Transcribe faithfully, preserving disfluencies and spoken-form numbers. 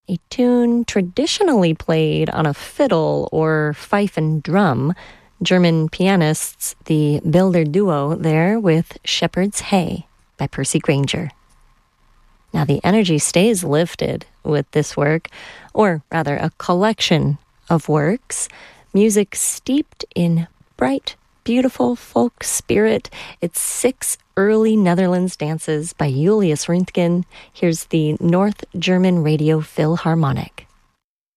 a tune traditionally played on a fiddle or fife and drum. German pianists, the Bilder Duo there with Shepherd's Hay by Percy Grainger. Now the energy stays lifted with this work, or rather a collection of works, music steeped in bright, beautiful folk spirit. It's six early Netherlands dances by Julius Röntgen. Here's the North German Radio Philharmonic.